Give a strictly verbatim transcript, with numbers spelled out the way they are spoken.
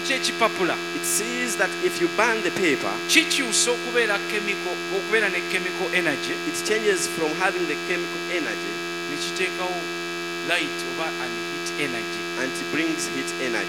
ki ekipapula it sees that if you burn the paper, kikyusa okubeera chemical okubeera ne chemical energy it changes from having the chemical energy ne kiteekawo light oba and heat energy and it brings heat energy.